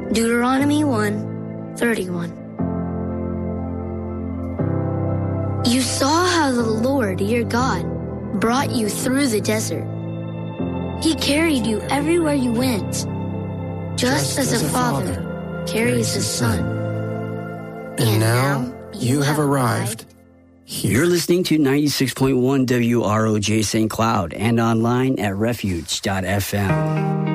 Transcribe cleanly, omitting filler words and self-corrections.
Deuteronomy 1:31. You saw how the Lord, your God, brought you through the desert. He carried you everywhere you went, just as a father carries his son. And now you have arrived. You're listening to 96.1 WROJ St. Cloud and online at refuge.fm.